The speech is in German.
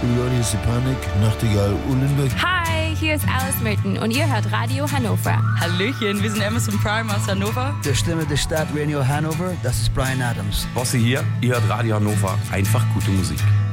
Radio Panik, Nachtigall, Uhlenbeck. Hi, hier ist Alice Merton und ihr hört Radio Hannover. Hallöchen, wir sind Amazon Prime aus Hannover. Der Stimme der Stadt Radio Hannover, das ist Brian Adams. Bosse hier, ihr hört Radio Hannover, einfach gute Musik.